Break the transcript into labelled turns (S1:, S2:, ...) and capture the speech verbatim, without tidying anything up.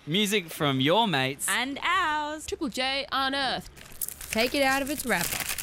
S1: Music from your mates
S2: And ours.
S3: Triple J Unearthed.
S4: Take it out of its wrapper.